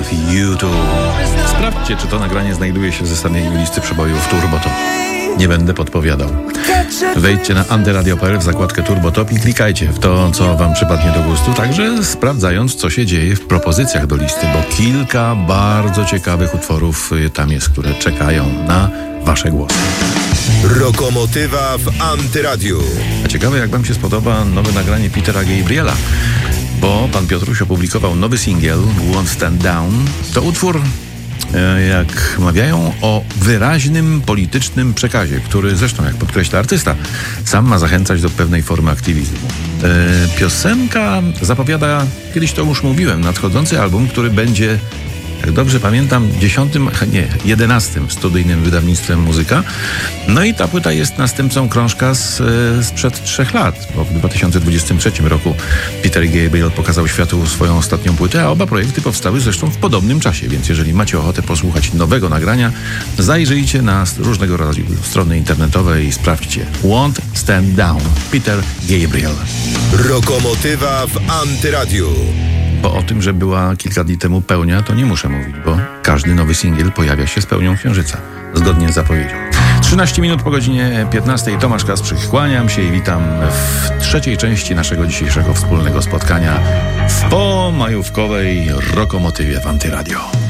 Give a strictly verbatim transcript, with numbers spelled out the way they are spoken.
U two. Sprawdźcie, czy to nagranie znajduje się w zestawieniu listy przebojów Turbo Top. Nie będę podpowiadał. Wejdźcie na antyradio kropka p l w zakładkę Turbo Top i klikajcie w to, co wam przypadnie do gustu, także sprawdzając, co się dzieje w propozycjach do listy, bo kilka bardzo ciekawych utworów tam jest, które czekają na wasze głosy. Rokomotywa w Antyradiu. A ciekawe, jak wam się spodoba nowe nagranie Petera Gabriela, bo pan Piotruś opublikował nowy singiel Won't Stand Down. To utwór, jak mawiają, o wyraźnym politycznym przekazie, który zresztą, jak podkreśla artysta, sam ma zachęcać do pewnej formy aktywizmu. E, piosenka zapowiada, kiedyś to już mówiłem, nadchodzący album, który będzie, jak dobrze pamiętam, dziesiątym, nie, jedenastym studyjnym wydawnictwem Muzyka. No i ta płyta jest następcą krążka z, sprzed trzech lat, bo w dwa tysiące dwudziestym trzecim roku Peter Gabriel pokazał światu swoją ostatnią płytę, a oba projekty powstały zresztą w podobnym czasie, więc jeżeli macie ochotę posłuchać nowego nagrania, zajrzyjcie na różnego rodzaju strony internetowe i sprawdźcie. Won't Stand Down, Peter Gabriel. Rokomotywa w Antyradiu. Bo o tym, że była kilka dni temu pełnia, to nie muszę mówić, bo każdy nowy singiel pojawia się z pełnią księżyca, zgodnie z zapowiedzią. trzynaście minut po godzinie piętnastej. Tomasz Kasprzyk, kłaniam się i witam w trzeciej części naszego dzisiejszego wspólnego spotkania w pomajówkowej Rokomotywie w Antyradio.